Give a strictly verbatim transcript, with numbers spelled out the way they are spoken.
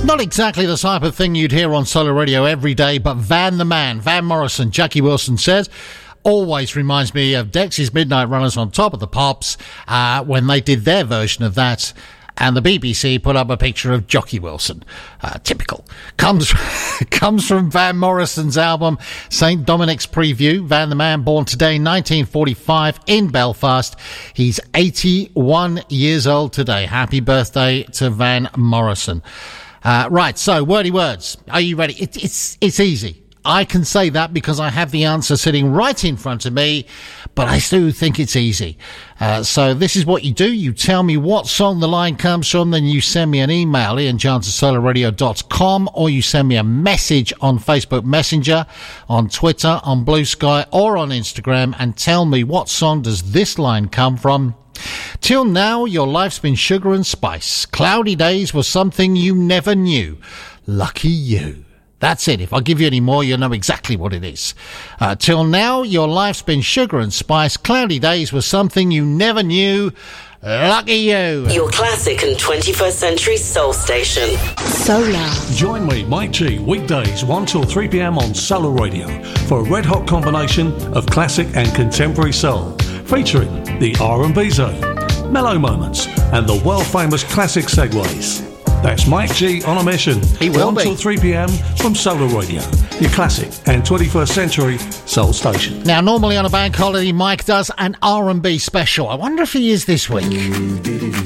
Not exactly the type of thing you'd hear on Solar Radio every day, but Van the Man, Van Morrison, Jackie Wilson says, always reminds me of Dexys Midnight Runners on Top of the Pops uh, when they did their version of that. And the B B C put up a picture of Jockey Wilson. Uh, typical. Comes comes from Van Morrison's album Saint Dominic's Preview. Van the Man, born today, nineteen forty-five, in Belfast. He's eighty-one years old today. Happy birthday to Van Morrison. Uh, right, so, wordy words. Are you ready? It, it's it's easy. I can say that because I have the answer sitting right in front of me, but I still think it's easy. Uh, so this is what you do. You tell me what song the line comes from, then you send me an email, ian jones at solar radio dot com, or you send me a message on Facebook Messenger, on Twitter, on Blue Sky, or on Instagram, and tell me what song does this line come from. Till now, your life's been sugar and spice. Cloudy days were something you never knew. Lucky you. That's it. If I give you any more, you'll know exactly what it is. Uh, till now, your life's been sugar and spice. Cloudy days were something you never knew. Lucky you. Your classic and twenty-first century soul station. Solar. Join me, Mike G, weekdays one till three p.m. on Solar Radio for a red-hot combination of classic and contemporary soul, featuring the R and B zone, mellow moments, and the world-famous classic segues. That's Mike G on a mission. He will one be. till three p.m. from Solar Radio, your classic and twenty-first century soul station. Now, normally on a bank holiday, Mike does an R and B special. I wonder if he is this week.